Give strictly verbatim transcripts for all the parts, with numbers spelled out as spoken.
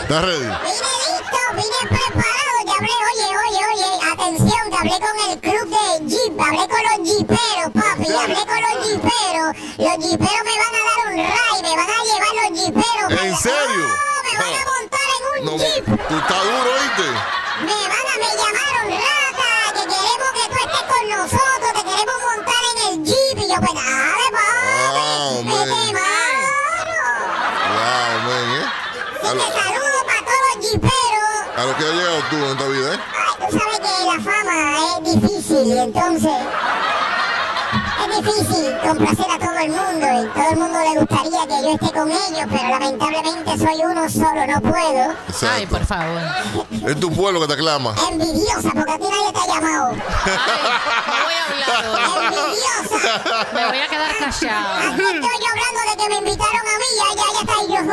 ¿Estás ready? Vine listo, vine preparado. Ya hablé, oye, oye, oye, atención, que hablé con el club de Jeep, hablé con los jeeperos, papi, hablé con los jeeperos. Los jeeperos me van a dar un ride, me van a llevar los jeeperos. ¿En serio? Oh, me van a montar en un No, jeep. tú estás duro, ¿oíste? Me van a, me llamaron rata, que queremos que tú estés con nosotros, te queremos montar en el jeep. Y yo, pues dale, papi, Wow, mete man. mano. Wow, man, ¿eh? Así A que lo, saludos para todos los jeeperos. a lo que has llegado tú en esta vida, ¿eh? Ay, tú sabes que la fama es difícil, entonces es difícil complacer a todo el mundo y todo el mundo le gustaría que yo esté con ellos, pero lamentablemente soy uno solo, no puedo. Exacto. Ay, por favor. Es tu pueblo que te aclama. Envidiosa, porque a ti nadie te ha llamado. Ay, no voy a hablar hoy. Envidiosa. Me voy a quedar callada. Aquí estoy yo hablando de que me invitaron a mí, ya, ya, ya está ahí yo.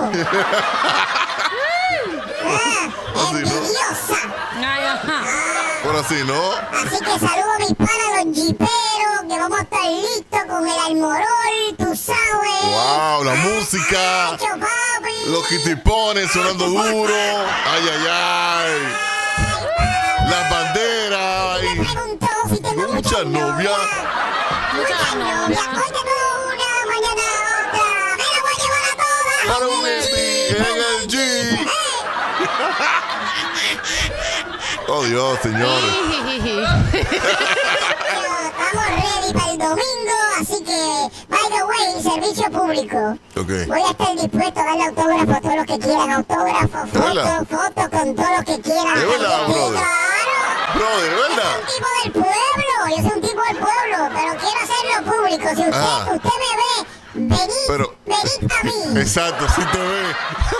Ah, Así, ¿no? envidiosa. Ay, ajá. Por así, ¿no? Así que saludo a mis panas, los jiperos, que vamos a estar listos con el almorol, tú sabes. Wow, la música. Hacho, papi. Los kitipones sonando duro. Ay, ay, ay. Las banderas. Me Y preguntó si tengo muchas muchas novias. novias. Muchas Muchas novias. novias. Hoy tengo una, mañana otra. Me la voy a llevar a todas. para un en el baby jeep, en el Jeep. Oh, Dios, señores. Estamos ready para el domingo, así que, by the way, servicio público. Ok. Voy a estar dispuesto a darle autógrafo a todos los que quieran, autógrafos, verdad? fotos, fotos con todos los que quieran. ¿De verdad, Sí, brother? claro. Brother, Yo soy ¿verdad? un tipo del pueblo, yo soy un tipo del pueblo, pero quiero hacerlo público. Si usted, Ah. usted me ve, venid, Pero- venid a mí. Exacto, sí te ve.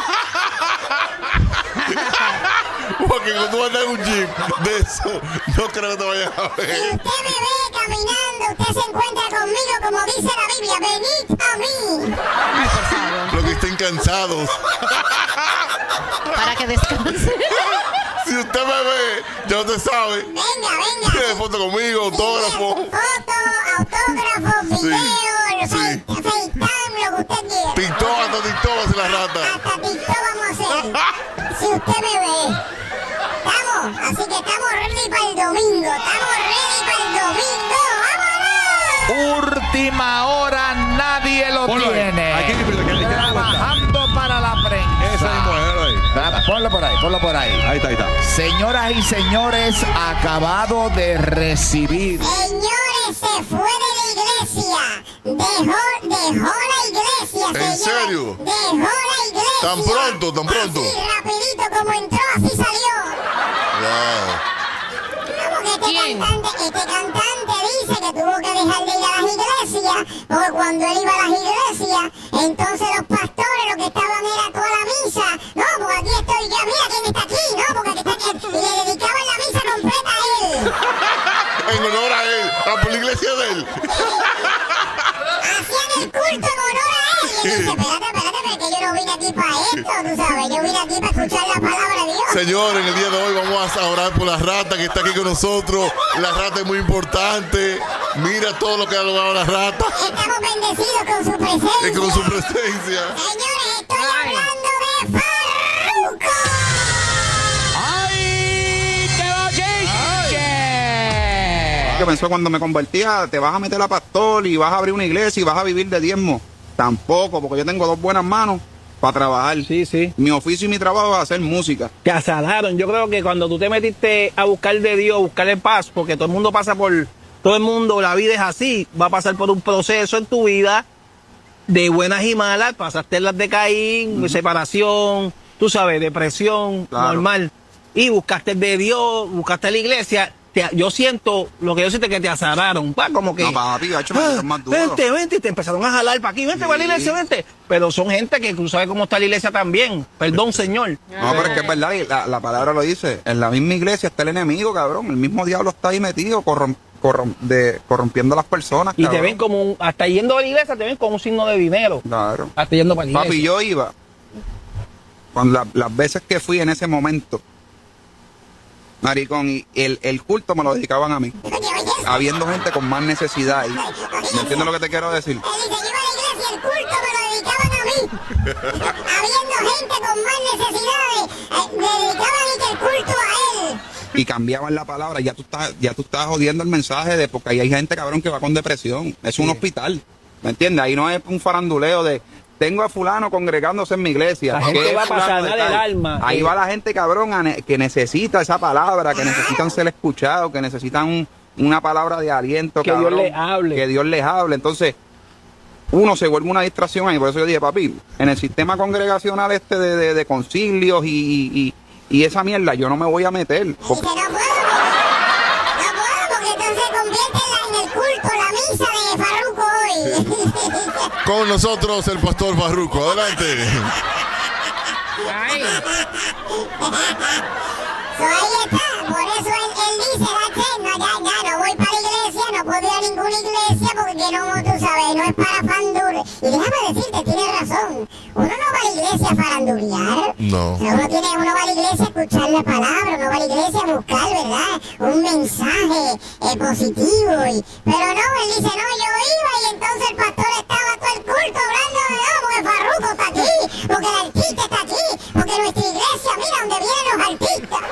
Porque cuando tú andas en un Jeep de eso, no creo que te vayas a Si ver. usted me ve caminando, usted se encuentra conmigo, como dice la Biblia, venid a mí. Ay, por favor. Los que estén cansados. Para que descanse. Si usted me ve, ya usted sabe. Venga, venga. Tiene foto conmigo, autógrafo. Foto, autógrafo, Sí, video, sí. FaceTime, lo que usted quiera. TikTok, hasta TikTok va a ser la rata. Hasta TikTok vamos a hacer. Si usted me ve. Estamos, así que estamos ready para el domingo. Estamos ready para el domingo. ¡Vámonos! Última hora, nadie lo Ponlo ahí. tiene. Aquí, que- que- que- que- Trabajando para la prensa. Esa misma mujer ahí. Tra- Ponlo por ahí, ponlo por ahí. Ahí está, ahí está. Señoras y señores, acabado de recibir. Señores, se fue de la iglesia. Dejó, dejó la iglesia, ¿En señores. serio? Dejó la iglesia. Tan pronto, tan pronto. Así, rapidito, como entró, así salió. Wow. Como que este ¿Quién? cantante, este cantante dice que tuvo que dejar de ir a las iglesias, porque cuando él iba a las iglesias, entonces los pastores lo que estaban era toda la misa. No, porque aquí estoy yo, mira quién está aquí, no, porque aquí está aquí. Y le dedicaban la misa completa a él. En honor a él, a por la iglesia de él. Hacían el culto en honor a él. Y él dice, espérate, espérate, porque yo no vine aquí para esto, tú sabes, yo vine aquí para escuchar la palabra de Dios. Señor, en el día de hoy vamos a orar por la rata que está aquí con nosotros. La rata es muy importante. Mira todo lo que ha logrado la rata. Estamos bendecidos con su presencia. Y con su presencia. Señores, estoy Ay. hablando de Farruko. ¡Ay, qué bochinche! Que pensó cuando me convertía, te vas a meter a pastor y vas a abrir una iglesia y vas a vivir de diezmo. Tampoco, porque yo tengo dos buenas manos para trabajar. Sí, sí. Mi oficio y mi trabajo es hacer música. Te asalaron. Yo creo que cuando tú te metiste a buscar de Dios, a buscar el paz, porque todo el mundo pasa por, todo el mundo, la vida es así, va a pasar por un proceso en tu vida de buenas y malas, pasaste las de Caín, separación, tú sabes, depresión, Claro. normal. Y buscaste de Dios, buscaste la iglesia. Te- yo siento, lo que yo siento es que te azararon, pa, como que... No, papi, hacho, me "Ah, dieron más duro". vente, vente, y te empezaron a jalar para aquí, vente, Sí. para la iglesia, vente. Pero son gente que tú sabes cómo está la iglesia también. Perdón, señor. No, pero es que es verdad, y la, la palabra lo dice. En la misma iglesia está el enemigo, cabrón. El mismo diablo está ahí metido, corrom- corrom- de, corrompiendo a las personas, Y te cabrón. ven como un, hasta yendo a la iglesia, te ven como un signo de dinero. Claro. Hasta yendo para la iglesia. Papi, yo iba, con la- las veces que fui en ese momento, maricón, y el, el culto me lo dedicaban a mí. Oye, oye, Habiendo gente con más necesidad ahí. ¿Me entiendes lo que te quiero decir? él dice, yo iba a la iglesia, el culto me lo dedicaban a mí. papi. Habiendo gente con más necesidades, eh, dedicaban y que el culto a él. Y cambiaban la palabra, ya tú estás, ya tú estás jodiendo el mensaje de porque ahí hay gente, cabrón, que va con depresión. Es un hospital, ¿me entiendes? Ahí no es un faranduleo de tengo a fulano congregándose en mi iglesia. La gente ¿Qué va es para fulano de sanar el tal? alma. Ahí Eh. va la gente, cabrón, a ne- que necesita esa palabra, que necesitan ser escuchados, que necesitan un- una palabra de aliento, Que Dios cabrón, les hable. que Dios les hable. Entonces, uno se vuelve una distracción ahí. Por eso yo dije, papi, en el sistema congregacional este de, de, de concilios y, y, y- y esa mierda, yo no me voy a meter. Y Porque dice, no puedo, porque, no puedo, porque entonces convierte en el culto, la misa de Farruko hoy. Con nosotros el pastor Farruko. Adelante. Ay, So, ahí está, por eso él, él dice, "That's it, no, ya, ya, no voy para la iglesia, no puedo ir a ninguna iglesia porque no, tú sabes, no es para fandur." Y déjame decirte, tienes razón, uno no va a la iglesia a farandulear. No. O sea, uno, tiene, uno va a la iglesia a escuchar la palabra, uno va a la iglesia a buscar, ¿verdad? Un mensaje eh, positivo. Y, pero no, él dice, no, yo iba y entonces el pastor estaba todo el culto hablando de, no, porque Farruko está aquí, porque el artista está aquí, porque nuestra iglesia, mira dónde vienen los artistas.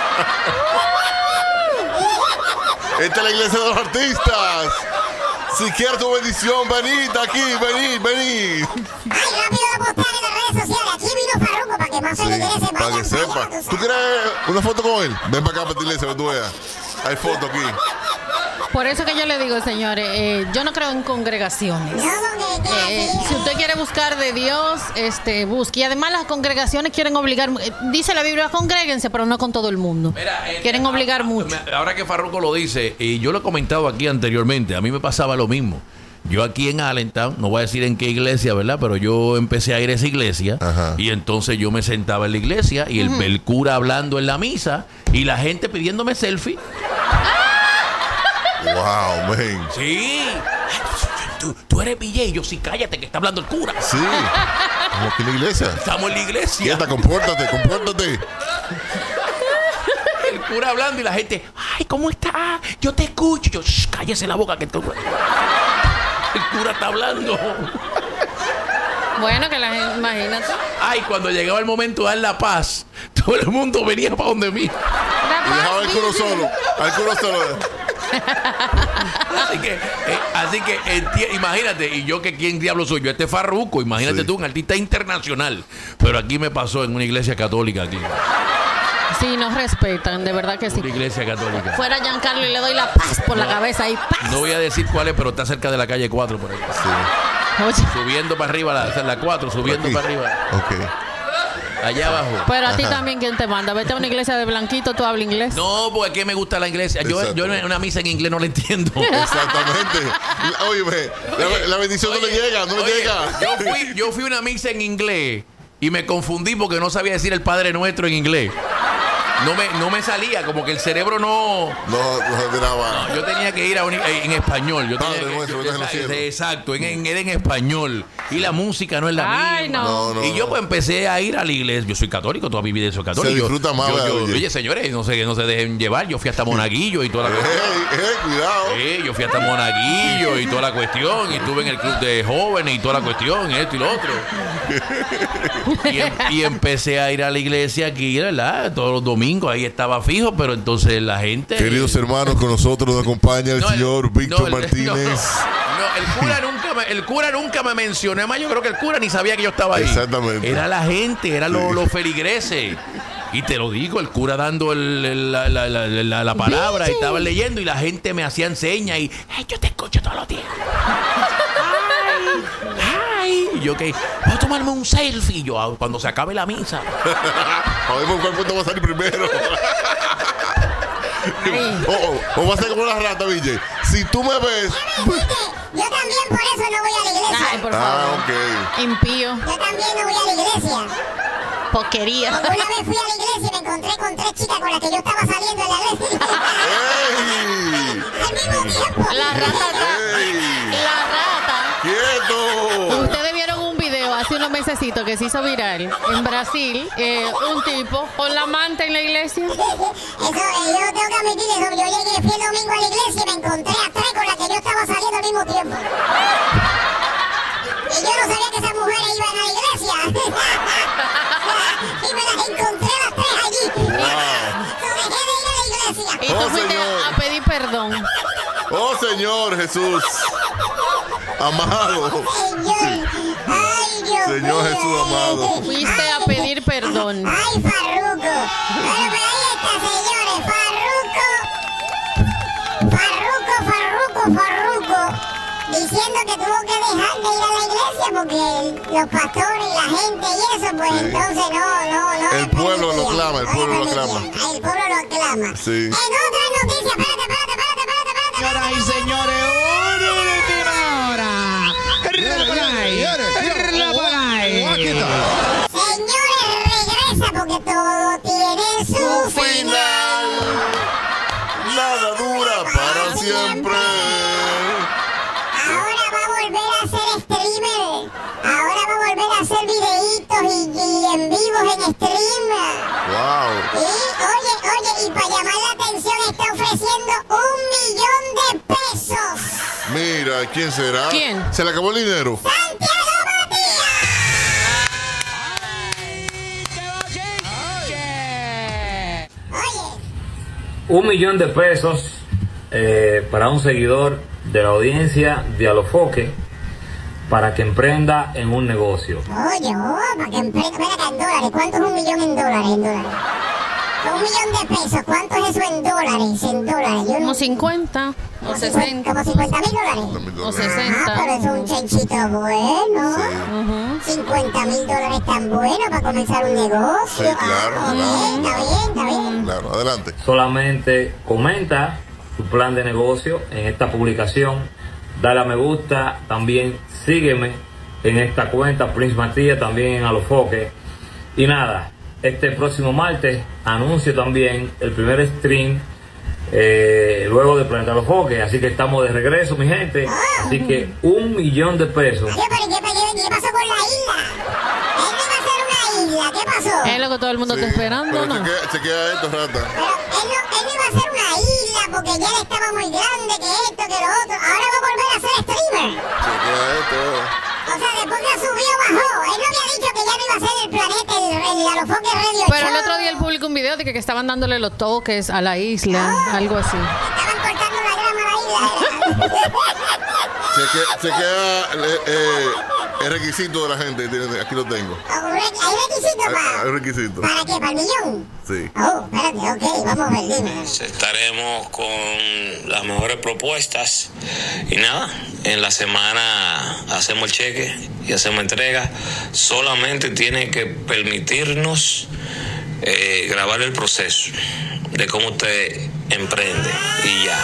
Esta es la iglesia de los artistas. Si quieres tu bendición, venid aquí, venid, venid. Ay, rápido lo postean en las redes sociales. Aquí vino Farruko para que más feligreses vayan Para que sepa. allá, ¿Tú quieres una foto con él? Ven para acá para tu iglesia, que tú veas. Hay foto aquí. por eso que yo le digo, señores, eh, yo no creo en congregaciones. No, porque que Eh, así, si usted quiere buscar de Dios, este, busque. Y además las congregaciones quieren obligar, eh, dice la Biblia, congréguense, pero no con todo el mundo. Mira, eh, quieren a- obligar a- mucho. me- Ahora que Farruko lo dice, y yo lo he comentado aquí anteriormente, a mí me pasaba lo mismo. Yo aquí en Allentown, no voy a decir en qué iglesia, ¿verdad? Pero yo empecé a ir a esa iglesia. Ajá. Y entonces yo me sentaba en la iglesia y el, el cura hablando en la misa y la gente pidiéndome selfie. Wow, man. Sí. Tú, tú eres V J. Yo sí, cállate que está hablando el cura. Sí. Como aquí en la iglesia. Estamos en la iglesia. Quieta, compórtate, compórtate. El cura hablando y la gente, ay, ¿cómo está? Yo te escucho. Yo, "Shh, cállese la boca que tú... El cura está hablando. Bueno, que la gente, imagínate. Ay, cuando llegaba el momento de dar la paz, todo el mundo venía para donde mí. Y dejaba al curo solo. Al curo solo. Así que, eh, así que enti- imagínate, y yo que quién diablo soy yo, este Farruko, imagínate Sí. tú, un artista internacional. Pero aquí me pasó en una iglesia católica aquí. Sí, nos respetan, de verdad que sí. Una iglesia católica. Fuera Giancarlo y le doy la paz por la cabeza y paz. No voy a decir cuál es, pero está cerca de la calle cuatro por ahí. Sí. Oye, Subiendo para arriba, la, la cuatro, subiendo Aquí. para arriba. Ok. Allá abajo. pero a ti también, ¿quién te manda? Vete a una iglesia de blanquito, tú hablas inglés. No, porque aquí me gusta la iglesia. Yo, Exacto. yo en una misa en inglés no la entiendo. Exactamente. Oye, la, la bendición no le llega, no le Oye, llega. Yo fui, yo fui a una misa en inglés y me confundí porque no sabía decir el Padre Nuestro en inglés. No me, no me salía, como que el cerebro no... No, no se graba. Yo tenía que ir a un- en español. Yo Padre tenía que- Nuestro, que estás en los cielos. exacto, en, en- era en español. Y la música no es la Ay, misma. no. No, no, Y yo no. pues empecé a ir a la iglesia. Yo soy católico, toda mi vida soy católico. Se disfruta más, Yo- yo- oye. oye, señores, no se, no se dejen llevar. Yo fui hasta Monaguillo y toda la cuestión. Ey, ey, cuidado. Sí, yo fui hasta Monaguillo y toda la cuestión. Y estuve en el club de jóvenes y toda la cuestión, esto y lo otro. Y, em- y empecé a ir a la iglesia aquí, ¿verdad? Todos los domingos, ahí estaba fijo, pero entonces la gente... Queridos hermanos, con nosotros nos acompaña el No, el- señor Víctor no, el- Martínez. No, no, el cura nunca me, el cura nunca me mencionó. Además, yo creo que el cura ni sabía que yo estaba ahí. Exactamente. Era la gente, era los Sí. los feligreses. Y te lo digo, el cura dando el- el- la, la- la- la- la palabra y estaba leyendo y la gente me hacía señas y "Ay, yo te escucho todos los días. Ay, ay. Y yo que, voy a tomarme un selfie. Y yo, "Ah, cuando se acabe la misa." A ver por cuál punto va a salir primero. Ay. O, o, o va a ser como la rata, Ville. Si tú me ves. yo también por eso no voy a la iglesia. Ay, por Ah, favor. ok. Impío, Yo también no voy a la iglesia. porquería. Porque una vez fui a la iglesia y me encontré con tres chicas con las que yo estaba saliendo en la iglesia. ¡Ey! Al mismo tiempo. La rata está- ¡Ey! La rata. ¡Quieto! Ustedes vieron un video hace unos mesecitos que se hizo viral en Brasil, eh, un tipo con la manta en la iglesia. Eso, eh, yo tengo que admitir eso. Yo llegué, fui el domingo a la iglesia y me encontré a tres con las que yo estaba saliendo al mismo tiempo. Y yo no sabía que esas mujeres iban a la y me las encontré las tres allí. Wow. So, dejé de ir a la iglesia. Y tú Oh, fuiste Señor. a pedir perdón. Oh, Señor Jesús. Amado. Señor, ay, Dios Señor mío. Jesús amado. Fuiste a pedir perdón. Ay, Farruko. Bueno, pues ahí está, señores. Farruko. Farruko, Farruko, Farruko. Diciendo que tuvo que dejar de ir a la iglesia porque los pastores y la gente y eso, pues Sí. entonces no, no, no. El le pueblo lo permitían, clama, el no pueblo le lo permitían. clama. Ay, el pueblo lo clama. Sí. En otras noticias, espérate, espérate, espérate, espérate, espérate. Señoras y señores, una última hora. Rla por ahí. Rla por ahí. Señores, regresa porque todo tiene su final. Nada dura para siempre. Ahora va a volver a ser streamer. Ahora va a volver a hacer videitos y, y en vivos en stream. Wow. Y oye, oye, y para llamar la atención está ofreciendo un millón de pesos. Mira, ¿quién será? ¿Quién? Se le acabó el dinero. ¡Santiago Matías! Oye, Un millón de pesos eh, para un seguidor de la audiencia de Alofoque para que emprenda en un negocio. oye, oh, para que emprenda. Ven acá en dólares. ¿Cuánto es un millón en dólares? En dólares. Un millón de pesos. ¿Cuánto es eso en dólares? En dólares. Yo no Como cincuenta o sesenta Como cincuenta mil dólares. o Ah, sesenta. pero es un chanchito bueno. cincuenta mil dólares tan bueno para comenzar un negocio. Sí, claro, Ah, ok, claro. está bien, está bien. Claro, adelante. Solamente comenta tu plan de negocio en esta publicación, dale a me gusta, también sígueme en esta cuenta Prince Matías, también en Alofoque. Y nada, este próximo martes anuncio también el primer stream eh, luego de Planeta Alofoque, así que estamos de regreso, mi gente. Así que un millón de pesos. Oye, pero ¿y qué, qué- qué pasó con la isla? Él no iba a hacer una isla, ¿qué pasó? Es lo que todo el mundo Sí, está esperando, pero ¿no? chequea, chequea esto, rata. Pero él no, él no iba a hacer una isla porque ya él estaba muy grande, que esto, que lo otro. Ahora va a volver a ser streamer. Chequea esto. O sea, después que subió, bajó. Él no había dicho que ya no iba a ser el planeta, el, el Alofoque Radio Pero el Show. otro día él publicó un video de que, que estaban dándole los toques a la isla, algo así. Estaban cortando la grama a la isla. Chequea, chequea eh, eh, el requisito de la gente. tiene- Aquí lo tengo. ¿Hay requisitos Hay, para, hay requisito. para qué? ¿Para el millón? Sí. Oh, espérate, ok, vamos a ver, dime. Estaremos con las mejores propuestas y nada, en la semana hacemos el cheque y hacemos entrega. Solamente tiene que permitirnos eh, grabar el proceso de cómo usted emprende y ya.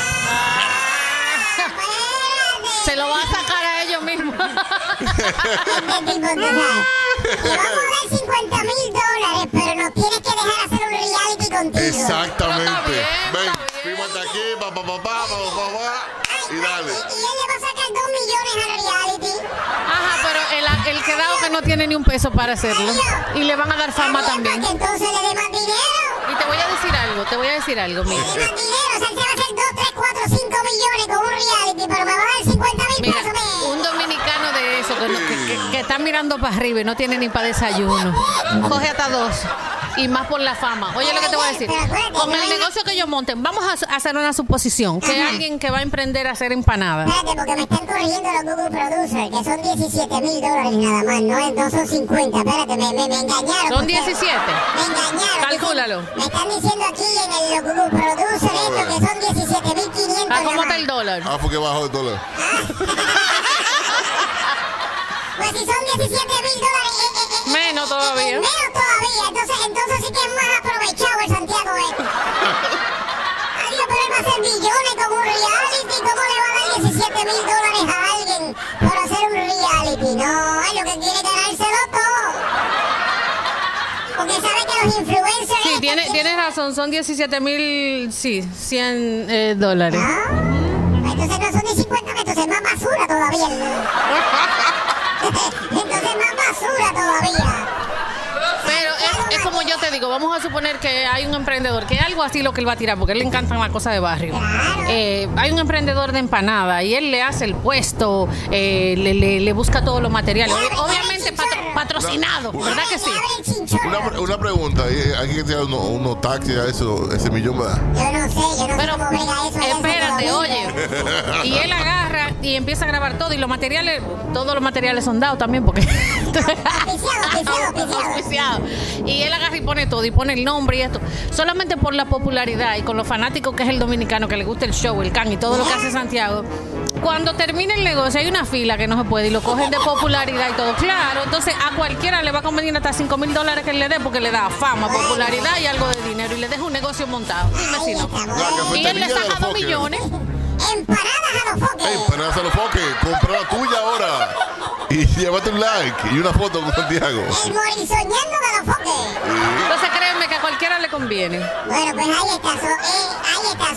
Se lo va a sacar a ellos mismos. Este tipo, tú sabes. Y vamos a dar cincuenta mil dólares, pero nos tienes que dejar hacer un reality contigo. Exactamente. Está bien, Ven, está bien. fíjate aquí, pa, pa, pa, pa, pa, pa, pa, y dale. Y, y él le va a sacar dos millones al reality. Ajá, pero el, el quedado que no tiene ni un peso para hacerlo. Y le van a dar fama Está bien, también. para que entonces le dé más dinero. Y te voy a decir algo, te voy a decir algo, mira. Le dé más dinero. O sea, él se va a hacer dos, tres, cuatro, cinco millones con un reality, pero me va a dar cincuenta mil Mira, pesos. me- un dominicano de eso que, no- que- que- que está mirando para arriba y no tiene ni para desayuno. Coge hasta dos. Y más por la fama. Oye lo que te voy a decir. Con el negocio que ellos monten, vamos a su- hacer una suposición. Que Ajá. alguien que va a emprender a hacer empanadas. Espérate, porque me están corrigiendo los Google Producers, que son diecisiete mil dólares nada más, no, no son cincuenta. Espérate, me, me, me engañaron. Son porque- diecisiete. Me engañaron. Calcúlalo. Dicen- Me están diciendo aquí en el los Google Producers esto, que son diecisiete mil quinientos. ¿A cómo está el dólar? Ah, porque bajó de dólar. Pues si son diecisiete mil dólares. Eh, eh, eh, Menos eh, todavía. eh, menos todavía. Entonces, entonces sí que es más aprovechado el Santiago este. Adiós, pero él va a hacer millones con un reality. ¿Cómo le va a dar diecisiete mil dólares a alguien por hacer un reality? No, él lo que quiere es ganárselo todo. Porque sabe que los influencers. Sí, estos tiene, tienen- tienes razón, son diecisiete mil, sí, cien eh, dólares. Ah, entonces no son ni cincuenta, entonces es más basura todavía. Entonces es más basura todavía. Pero es, es como como yo te digo, vamos a suponer que hay un emprendedor, que es algo así lo que él va a tirar, porque a él le encantan las cosas de barrio. Eh, hay un emprendedor de empanada y él le hace el puesto, eh, le, le, le busca todos los materiales. Obviamente patro, patrocinado, ¿verdad que sí? Una, una pregunta, ¿hay que tirar unos uno taxis a eso, ese millón, verdad? Yo no sé, yo no Pero, sé cómo brega eso. espérate, oye. Y él agarra y empieza a grabar todo y los materiales, todos los materiales son dados también porque... Auspiciado. Y él agarra y pone todo y pone el nombre y esto. Solamente por la popularidad y con lo fanático que es el dominicano, que le gusta el show, el can y todo lo que hace Santiago. Cuando termina el negocio hay una fila que no se puede y lo cogen de popularidad y todo. Claro, entonces a cualquiera le va a convenir hasta cinco mil dólares que él le dé porque le da fama, popularidad y algo de dinero y le deja un negocio montado. Dime si no. Y él le saca dos millones. Empanadas a los foques. Empanadas a los foques. Compra la tuya ahora. Y llévate un like y una foto con Santiago. El morisoñando de los foques. Entonces créeme que a cualquiera le conviene. Bueno, pues ahí está. So, eh,